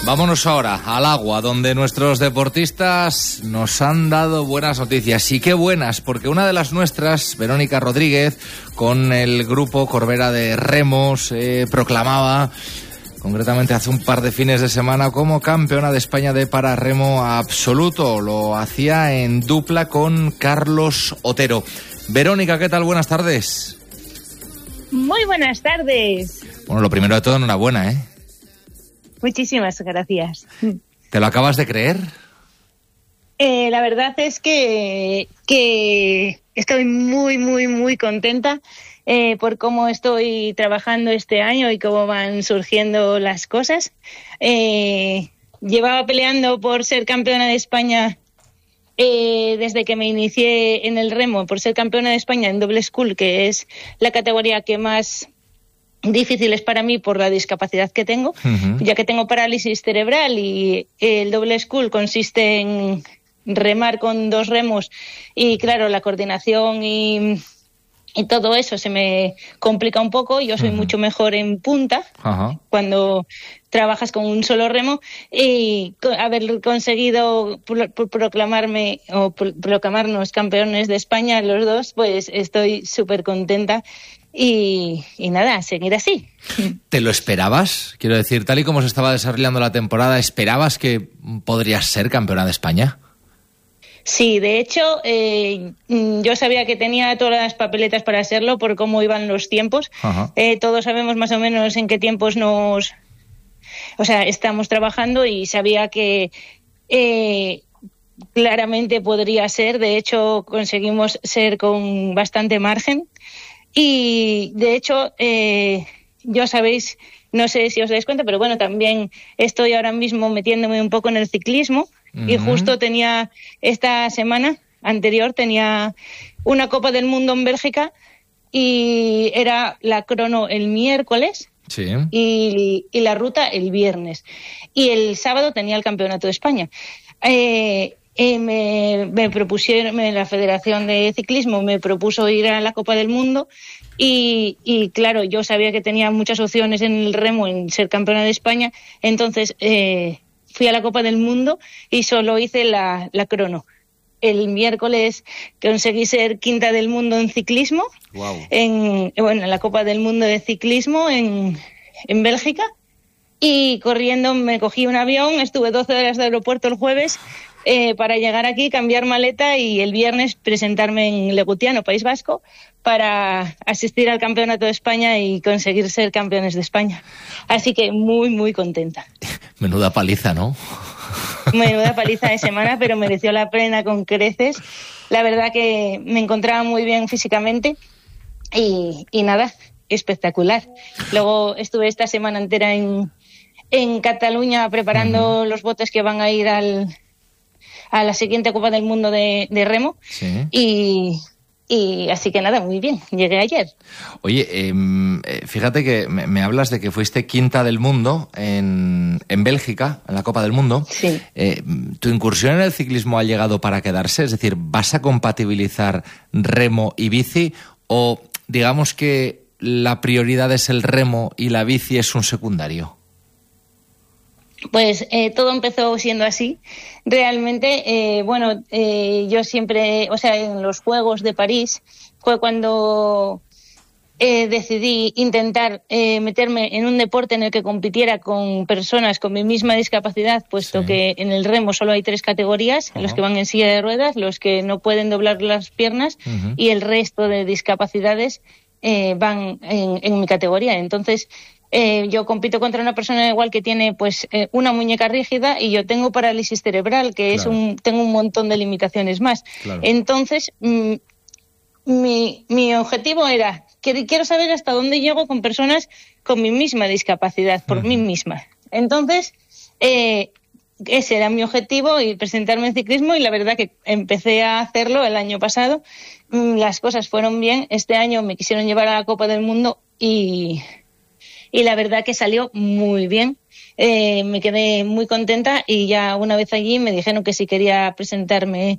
Vámonos ahora al agua, donde nuestros deportistas nos han dado buenas noticias. Y qué buenas, porque una de las nuestras, Verónica Rodríguez, con el grupo Corbera de Remo, se proclamaba, concretamente hace un par de fines de semana, como campeona de España de pararremo absoluto. Lo hacía en dupla con Carlos Otero. Verónica, ¿qué tal? Buenas tardes. Muy buenas tardes. Bueno, lo primero de todo, enhorabuena, ¿eh? Muchísimas gracias. ¿Te lo acabas de creer? La verdad es que estoy muy contenta por cómo estoy trabajando este año y cómo van surgiendo las cosas. Llevaba peleando por ser campeona de España desde que me inicié en el remo, por ser campeona de España en double scull, que es la categoría que más difícil es para mí por la discapacidad que tengo, ya que tengo parálisis cerebral y el double scull consiste en remar con dos remos y claro, la coordinación y todo eso se me complica un poco. Yo soy mucho mejor en punta cuando trabajas con un solo remo, y haber conseguido proclamarme o proclamarnos campeones de España los dos, pues estoy súper contenta. Y nada, seguir así. ¿Te lo esperabas? Quiero decir, tal y como se estaba desarrollando la temporada, ¿esperabas que podrías ser campeona de España? Sí, de hecho, yo sabía que tenía todas las papeletas para serlo por cómo iban los tiempos. Todos sabemos más o menos en qué tiempos estamos trabajando, y sabía que claramente podría ser. De hecho, conseguimos ser con bastante margen. Y de hecho, yo sabéis, no sé si os dais cuenta, pero bueno, también estoy ahora mismo metiéndome un poco en el ciclismo. Y justo tenía esta semana anterior, tenía una Copa del Mundo en Bélgica y era la crono el miércoles. Sí. Y la ruta el viernes. Y el sábado tenía el Campeonato de España. Me propusieron, la Federación de Ciclismo me propuso ir a la Copa del Mundo y claro, yo sabía que tenía muchas opciones en el remo en ser campeona de España, entonces fui a la Copa del Mundo y solo hice la crono. El miércoles conseguí ser quinta del mundo en ciclismo. Wow. En la Copa del Mundo de Ciclismo en Bélgica, y corriendo me cogí un avión, estuve 12 horas de aeropuerto el jueves para llegar aquí, cambiar maleta y el viernes presentarme en Legutiano, País Vasco, para asistir al Campeonato de España y conseguir ser campeones de España. Así que muy contenta. Menuda paliza, ¿no? Menuda paliza de semana, pero mereció la pena con creces. La verdad que me encontraba muy bien físicamente y nada, espectacular. Luego estuve esta semana entera en Cataluña preparando los botes que van a ir a la siguiente Copa del Mundo de remo. Sí. Y así que nada, muy bien, llegué ayer. Oye, fíjate que me hablas de que fuiste quinta del mundo en Bélgica, en la Copa del Mundo. Sí. ¿Tu incursión en el ciclismo ha llegado para quedarse? Es decir, ¿vas a compatibilizar remo y bici, o digamos que la prioridad es el remo y la bici es un secundario? Pues todo empezó siendo así. Realmente, yo siempre, en los Juegos de París fue cuando decidí intentar meterme en un deporte en el que compitiera con personas con mi misma discapacidad, puesto que en el remo solo hay 3 categorías: los que van en silla de ruedas, los que no pueden doblar las piernas y el resto de discapacidades van en mi categoría. Entonces, yo compito contra una persona igual que tiene una muñeca rígida, y yo tengo parálisis cerebral, que tengo un montón de limitaciones más. Claro. Entonces, mi objetivo era que quiero saber hasta dónde llego con personas con mi misma discapacidad, por mí misma. Entonces, ese era mi objetivo, y presentarme en ciclismo, y la verdad que empecé a hacerlo el año pasado. Las cosas fueron bien. Este año me quisieron llevar a la Copa del Mundo y la verdad que salió muy bien. Me quedé muy contenta, y ya una vez allí me dijeron que si quería presentarme